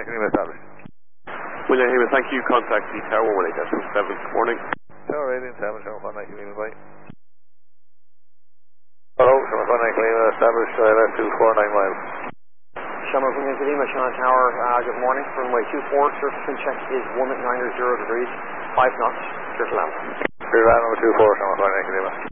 Lima established. William Lima, thank you. Contact the Tower 18.7. Good morning. Tower 18.7, Shamrock 19 Lima, bye. Hello, Shamrock 19 Lima established, left 249 miles. Shamrock 19 Lima, Shannon Tower, good morning. Runway 24, surface wind check is 190 degrees, 5 knots, clear to land. Clear to land, number 24, Shamrock 19 Lima.